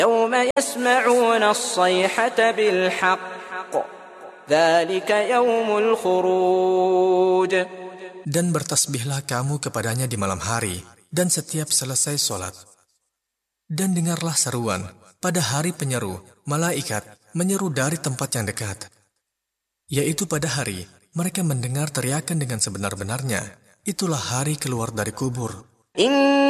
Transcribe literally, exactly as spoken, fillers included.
يوم يسمعون الصيحة بالحق ذلك يوم الخروج. Dan bertasbihlah kamu kepadanya di malam hari dan setiap selesai sholat. Dan dengarlah seruan pada hari penyeru, malaikat menyeru dari tempat yang dekat. Yaitu pada hari mereka mendengar teriakan dengan sebenar-benarnya. Itulah hari keluar dari kubur.